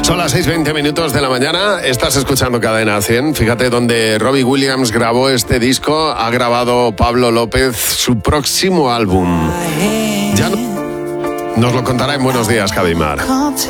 Son las 6:20 de la mañana, estás escuchando Cadena 100. Fíjate donde Robbie Williams grabó este disco, ha grabado Pablo López su próximo álbum. Ya nos lo contará en Buenos Días, Javimar.